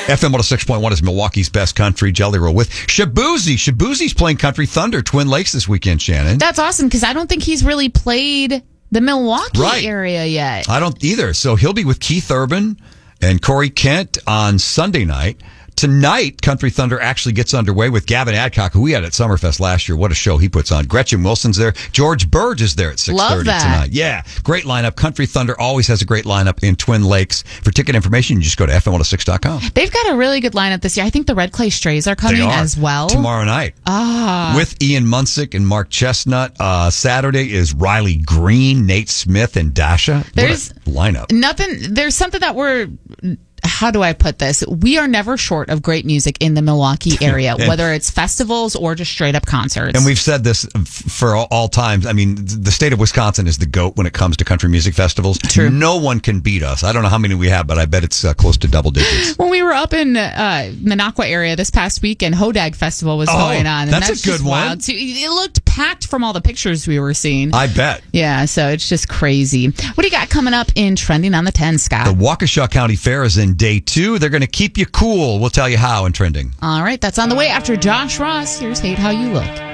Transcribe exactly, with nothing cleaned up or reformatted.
F M one oh six point one is Milwaukee's best country. Jelly Roll with Shabuzi. Shabuzi's playing Country Thunder, Twin Lakes this weekend, Shannon. That's awesome because I don't think he's really played the Milwaukee right. area yet. I don't either. So he'll be with Keith Urban and Corey Kent on Sunday night. Tonight, Country Thunder actually gets underway with Gavin Adcock, who we had at Summerfest last year. What a show he puts on. Gretchen Wilson's there. George Burge is there at six thirty tonight. Yeah, great lineup. Country Thunder always has a great lineup in Twin Lakes. For ticket information, you just go to F M one oh six dot com. They've got a really good lineup this year. I think the Red Clay Strays are coming They are. as well. Tomorrow night. Ah. With Ian Munsick and Mark Chestnut. Uh, Saturday is Riley Green, Nate Smith, and Dasha. There's what a lineup. Nothing. There's something that we're... How do I put this? We are never short of great music in the Milwaukee area, and, whether it's festivals or just straight up concerts. And we've said this for all, all times. I mean, the state of Wisconsin is the GOAT when it comes to country music festivals. True. No one can beat us. I don't know how many we have, but I bet it's uh, close to double digits. When we were up in uh, Minocqua area this past weekend, Hodag Festival was oh, going on. And that's, that's a good just one. Wild. It looked packed from all the pictures we were seeing. I bet. Yeah, so it's just crazy. What do you got coming up in Trending on the ten, Scott? The Waukesha County Fair is in day two. They're going to keep you cool. We'll tell you how in Trending. All right, that's on the way after Josh Ross. Here's Hate How You Look.